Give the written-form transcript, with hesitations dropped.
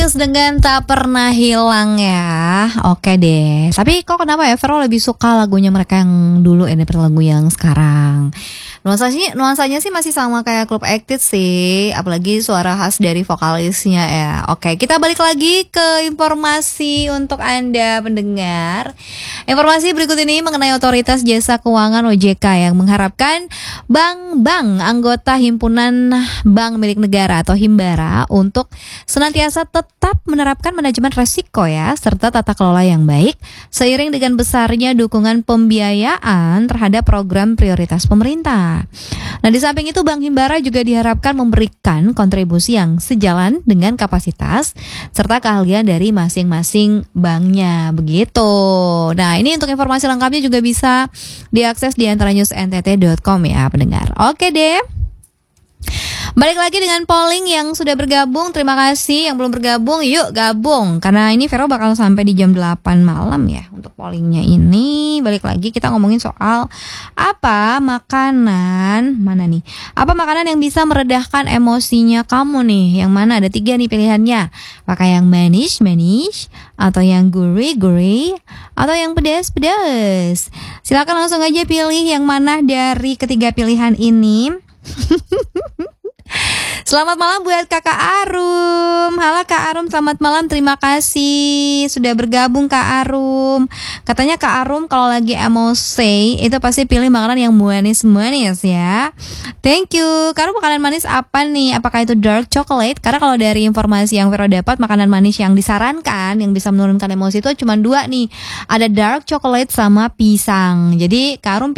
Dengan tak pernah hilang ya. Oke deh. Tapi kok kenapa ya Vero lebih suka lagunya mereka yang dulu ya daripada lagu yang sekarang? Nuansanya sih masih sama kayak Club Acted sih, apalagi suara khas dari vokalisnya ya. Oke, kita balik lagi ke informasi untuk Anda pendengar. Informasi berikut ini mengenai Otoritas Jasa Keuangan OJK yang mengharapkan bank-bank anggota Himpunan Bank Milik Negara atau Himbara untuk senantiasa tetap menerapkan manajemen resiko ya, serta tata kelola yang baik seiring dengan besarnya dukungan pembiayaan terhadap program prioritas pemerintah. Nah, di samping itu Bank Himbara juga diharapkan memberikan kontribusi yang sejalan dengan kapasitas serta keahlian dari masing-masing banknya, begitu. Nah, ini untuk informasi lengkapnya juga bisa diakses di antranewsntt.com ya pendengar. Oke deh. Balik lagi dengan polling yang sudah bergabung. Terima kasih yang belum bergabung. Yuk gabung. Karena ini Vero bakal sampai di jam 8 malam ya untuk pollingnya ini. Balik lagi kita ngomongin soal apa makanan. Mana nih? Apa makanan yang bisa meredahkan emosinya kamu nih? Yang mana? Ada 3 nih pilihannya. Pakai yang manis-manis, atau yang gurih-gurih, atau yang pedas-pedas. Silakan langsung aja pilih yang mana dari ketiga pilihan ini. Selamat malam buat Kakak Arum. Halo Kak Arum, selamat malam. Terima kasih sudah bergabung Kak Arum. Katanya Kak Arum kalau lagi emosi itu pasti pilih makanan yang manis-manis ya. Thank you. Kak Arum, makanan manis apa nih? Apakah itu dark chocolate? Karena kalau dari informasi yang Vero dapat, makanan manis yang disarankan yang bisa menurunkan emosi itu cuma 2 nih. Ada dark chocolate sama pisang. Jadi Kak Arum